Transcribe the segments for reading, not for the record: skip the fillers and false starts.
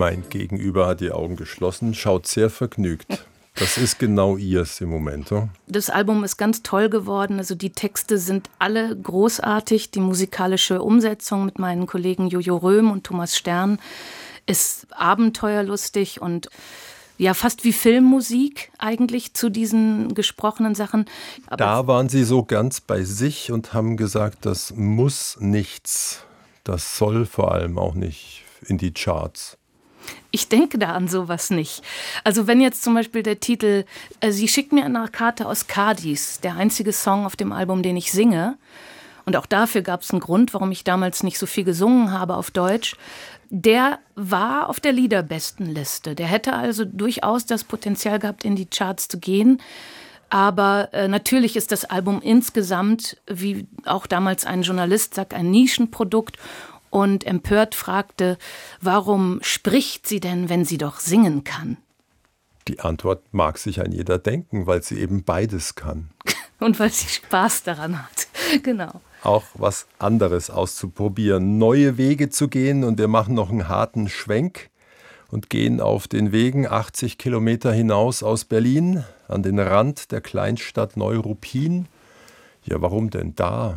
Mein Gegenüber hat die Augen geschlossen, schaut sehr vergnügt. Das ist genau ihrs im Moment, oder? Das Album ist ganz toll geworden. Also die Texte sind alle großartig. Die musikalische Umsetzung mit meinen Kollegen Jojo Röhm und Thomas Stern ist abenteuerlustig und ja, fast wie Filmmusik eigentlich zu diesen gesprochenen Sachen. Aber da waren Sie so ganz bei sich und haben gesagt, das muss nichts. Das soll vor allem auch nicht in die Charts. ich denke da an sowas nicht. Also wenn jetzt zum Beispiel der Titel Sie schickt mir eine Karte aus Cadiz, der einzige Song auf dem Album, den ich singe, und auch dafür gab es einen Grund, warum ich damals nicht so viel gesungen habe auf Deutsch, der war auf der Liederbestenliste. Der hätte also durchaus das Potenzial gehabt, in die Charts zu gehen. Aber natürlich ist das Album insgesamt, wie auch damals ein Journalist sagt, ein Nischenprodukt und empört fragte, warum spricht sie denn, wenn sie doch singen kann? Die Antwort mag sich ein jeder denken, weil sie eben beides kann. Und weil sie Spaß daran hat. Genau. Auch was anderes auszuprobieren, neue Wege zu gehen, und wir machen noch einen harten Schwenk und gehen auf den Wegen 80 Kilometer hinaus aus Berlin an den Rand der Kleinstadt Neuruppin. Ja, warum denn da?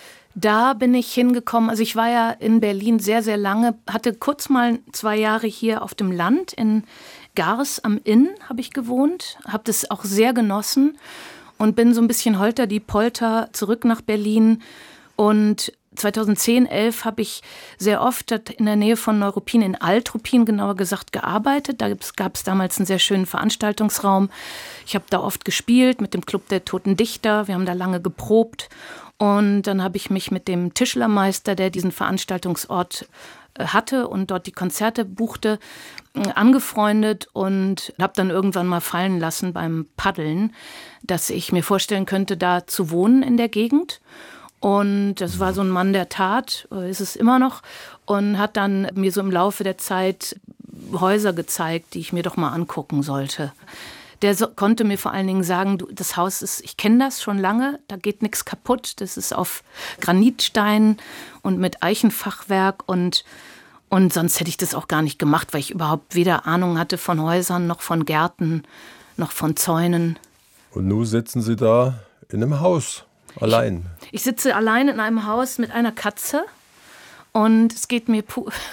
Da bin ich hingekommen, also ich war ja in Berlin sehr, sehr lange, hatte kurz mal 2 Jahre hier auf dem Land, in Gars am Inn habe ich gewohnt, habe das auch sehr genossen und bin so ein bisschen holter die Polter zurück nach Berlin. Und 2010, 11 habe ich sehr oft in der Nähe von Neuruppin, in Altruppin genauer gesagt, gearbeitet. Da gab es damals einen sehr schönen Veranstaltungsraum. Ich habe da oft gespielt mit dem Club der Toten Dichter. Wir haben da lange geprobt. Und dann habe ich mich mit dem Tischlermeister, der diesen Veranstaltungsort hatte und dort die Konzerte buchte, angefreundet und habe dann irgendwann mal fallen lassen beim Paddeln, dass ich mir vorstellen könnte, da zu wohnen in der Gegend. Und das war so ein Mann der Tat, ist es immer noch, und hat dann mir so im Laufe der Zeit Häuser gezeigt, die ich mir doch mal angucken sollte. Der konnte mir vor allen Dingen sagen, das Haus ist, ich kenne das schon lange, da geht nichts kaputt. Das ist auf Granitstein und mit Eichenfachwerk und sonst hätte ich das auch gar nicht gemacht, weil ich überhaupt weder Ahnung hatte von Häusern, noch von Gärten, noch von Zäunen. Und nun sitzen Sie da in einem Haus, allein. Ich sitze allein in einem Haus mit einer Katze und es geht mir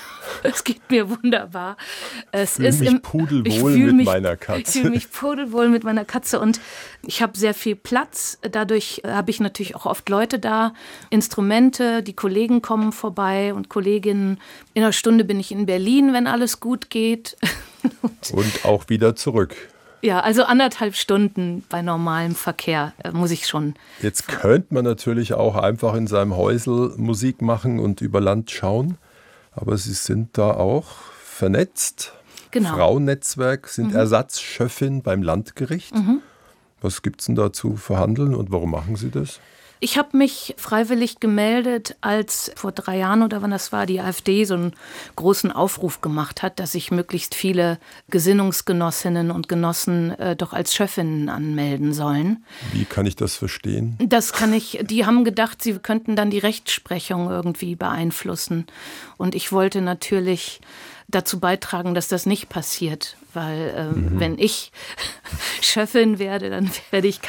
wunderbar. Ich fühle mich pudelwohl mit meiner Katze. Ich fühle mich pudelwohl mit meiner Katze und ich habe sehr viel Platz. Dadurch habe ich natürlich auch oft Leute da, Instrumente, die Kollegen kommen vorbei und Kolleginnen. In einer Stunde bin ich in Berlin, wenn alles gut geht. Und auch wieder zurück. Ja, also 1,5 Stunden bei normalem Verkehr muss ich schon. Jetzt könnte man natürlich auch einfach in seinem Häusl Musik machen und über Land schauen. Aber Sie sind da auch vernetzt. Genau. Frauennetzwerk, sind Ersatzchefin beim Landgericht. Was gibt es denn da zu verhandeln und warum machen Sie das? Ich habe mich freiwillig gemeldet, als vor 3 Jahren oder wann das war, die AfD so einen großen Aufruf gemacht hat, dass sich möglichst viele Gesinnungsgenossinnen und Genossen doch als Chefinnen anmelden sollen. Wie kann ich das verstehen? Die haben gedacht, sie könnten dann die Rechtsprechung irgendwie beeinflussen. Und ich wollte natürlich dazu beitragen, dass das nicht passiert. Weil wenn ich Chefin werde, dann werde ich